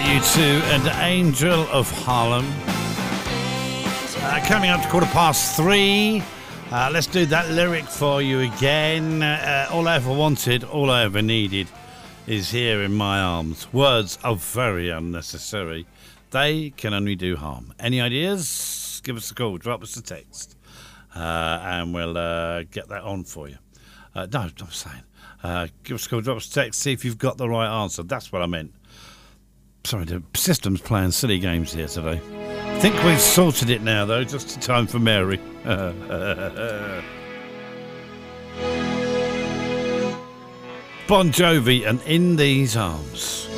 U2 and Angel of Harlem. Coming up to 3:15. Let's do that lyric for you again. All I ever wanted, all I ever needed is here in my arms. Words are very unnecessary. They can only do harm. Any ideas? Give us a call. Drop us a text. And we'll get that on for you. No, I'm saying. Give us a call. Drop us a text. See if you've got the right answer. That's what I meant. Sorry, the system's playing silly games here today. I think we've sorted it now, though. Just in time for Mary. Bon Jovi and In These Arms.